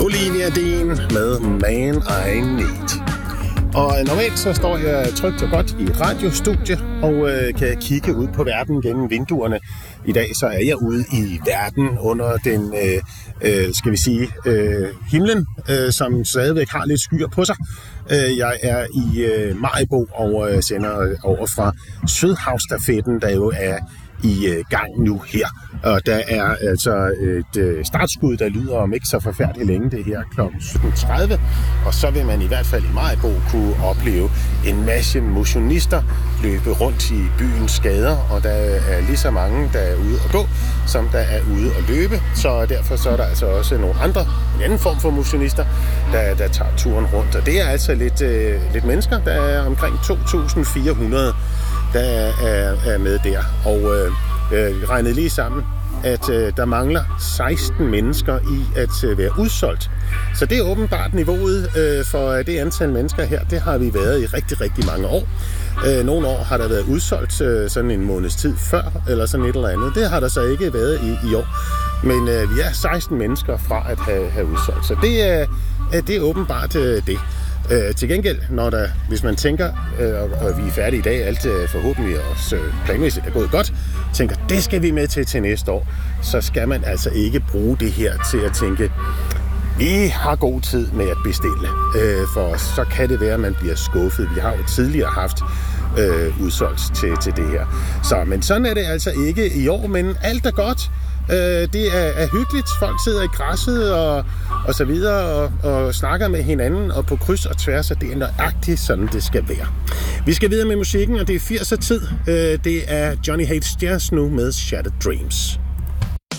Olivia Dean med Man I Need. Og normalt så står jeg trygt og godt i et radiostudie og kan kigge ud på verden gennem vinduerne. I dag så er jeg ude i verden under den, skal vi sige, himlen, som stadigvæk har lidt skyer på sig. Jeg er i Maribo og sender over fra Sydhavsstafetten, der jo er i gang nu her. Og der er altså et startskud, der lyder om ikke så forfærdeligt længe, det her kl. 17.30. Og så vil man i hvert fald i Maribo kunne opleve en masse motionister løbe rundt i byens gader. Og der er lige så mange, der er ude at gå, som der er ude at løbe. Så derfor så er der altså også en anden form for motionister, der tager turen rundt. Og det er altså lidt mennesker, der er omkring 2.400, der er med der. Og vi regnede lige sammen, at der mangler 16 mennesker i at være udsolgt. Så det er åbenbart niveauet for det antal mennesker her. Det har vi været i rigtig, rigtig mange år. Nogle år har der været udsolgt sådan en måneds tid før, eller sådan et eller andet. Det har der så ikke været i år. Men vi er 16 mennesker fra at have udsolgt. Så det er åbenbart det. Til gengæld, hvis man tænker, og vi er færdige i dag, alt forhåbentlig også planmæssigt er gået godt, tænker, det skal vi med til næste år, så skal man altså ikke bruge det her til at tænke, vi har god tid med at bestille, for så kan det være, at man bliver skuffet. Vi har jo tidligere haft udsolgt til det her. Men sådan er det altså ikke i år, men alt er godt. Det er hyggeligt. Folk sidder i græsset og så videre og snakker med hinanden og på kryds og tværs, og det er nøjagtigt sådan, det skal være. Vi skal videre med musikken, og det er 80'er tid. Det er Johnny Hates Jazz nu med Shattered Dreams.